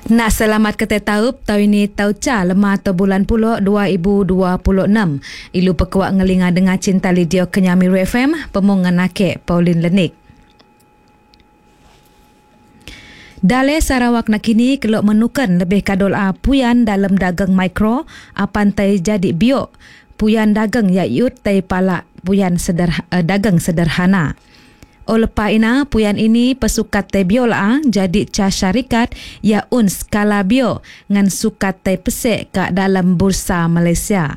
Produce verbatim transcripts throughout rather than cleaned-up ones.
Nak selamat kete taup tau ini tau ca lemah atau bulan puluh dua ribu dua puluh enam. Ilu pekuak ngelinga dengan cinta lidio kenyami F M pemungan nake Pauline Lenik. Dale Sarawak nakini kelok menukan lebih kadol a puyan dalam dagang mikro apan tai jadi biok. Puyan dagang ya yut tai pala puyan sederha, uh, dagang sederhana. Olepa ina puyan ini pesukat te biola jadi ca syarikat ya un skala bio ngan sukat te pesek kat dalam bursa Malaysia.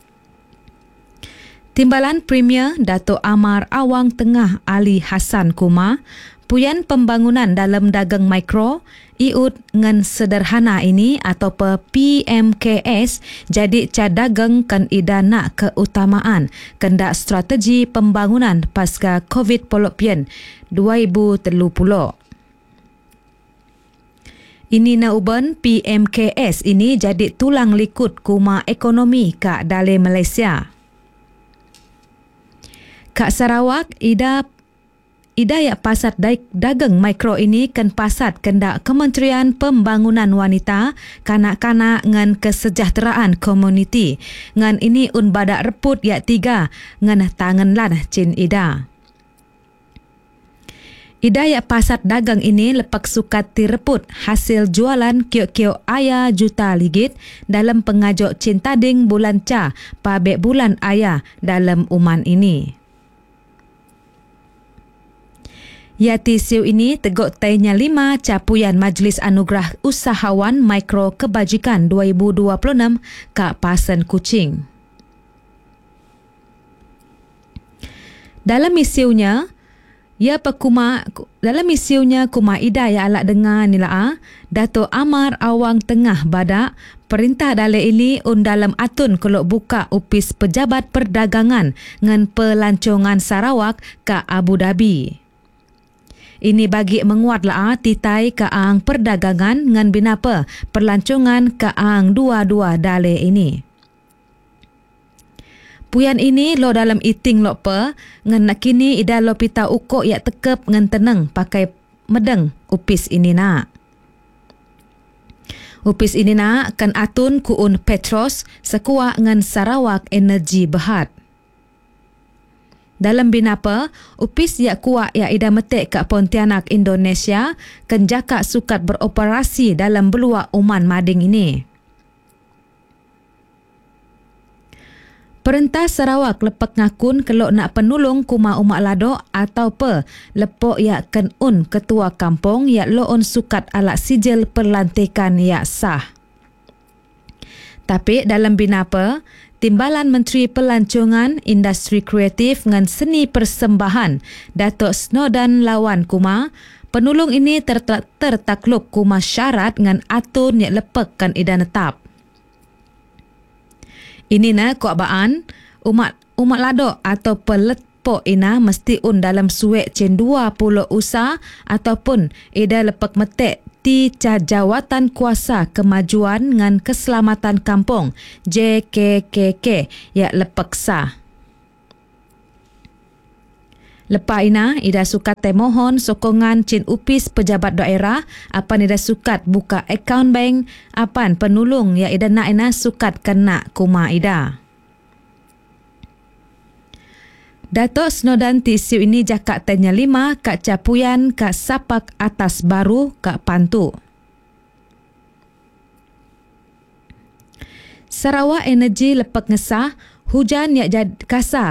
Timbalan Premier Dato' Amar Awang Tengah Ali Hassan Kuma, puyan pembangunan dalam dagang mikro iut ngan sederhana ini atau P M K S jadi ca dagang kan ida nak keutamaan kendak strategi pembangunan pasca COVID Polopian dua ribu tiga puluh. Ini na uban P M K S ini jadi tulang likut kuma ekonomi kak dale Malaysia. Kak Sarawak ida Ida ya pasat dagang mikro ini kan pasat kendak Kementerian Pembangunan Wanita, kanak-kanak ngan kesejahteraan komuniti. Ngan ini un badak reput ya tiga ngan tangan lan cin Ida. Ida ya pasat dagang ini lepak sukat tireput hasil jualan kiok-kiok ayah juta ligit dalam pengajak cin tading bulan ca pabek bulan ayah dalam uman ini. Yati siu ini tegok tainya lima capuyan Majlis Anugerah Usahawan Mikro Kebajikan dua ribu dua puluh enam Kak Pasen Kuching. Dalam misiunya, ya pekuma dalam misiunya kuma ida ya alak dengar nila Dato' Amar Awang Tengah badak perintah dale ini un dalam atun kelok buka upis pejabat perdagangan ngan pelancongan Sarawak ka Abu Dhabi. Ini bagi menguatlah titai kaang perdagangan ngan binapa perlancongan kaang dua-dua dale ini. Puyan ini lo dalam iting lo pe ngan nakini ida lo pita ukok ya tekep ngan teneng pakai medeng upis ini nak. Upis ini nak kan atun kuun Petros sekuat ngan Sarawak Energi Berhad. Dalam binapa, upis ya kuat ya ida metek kat Pontianak Indonesia kan jakak sukat beroperasi dalam beluak uman mading ini. Perintah Sarawak lepek ngakun kelok nak penulung kuma umak ladok atau pe lepok ya kan un ketua kampung ya lo un sukat alak sijil perlantikan ya sah. Tapi dalam binapa, Timbalan Menteri Pelancongan, Industri Kreatif ngan Seni Persembahan, Dato' Snowdan Lawan Kuma, penulung ini ter- tertakluk kuma syarat ngan atur yang lepek kan ida netap. Ini na kuabaan, umat umat ladok atau peletpok ina mesti un dalam suek cen dua puluh usa ataupun ida lepek metek ti ca Jawatan Kuasa Kemajuan ngan Keselamatan Kampung J K K K ya lepek sah. Lepas ina ida sukat temohon sokongan cin upis pejabat daerah apan ida sukat buka akaun bank apan penulung ya ida nak ina sukat kena kuma ida. Dato' Snowdan tisiu ini jakak tanya lima kak capuyan kak sapak atas baru kak pantu. Sarawak Energi lepek ngesah hujan yang jad kasa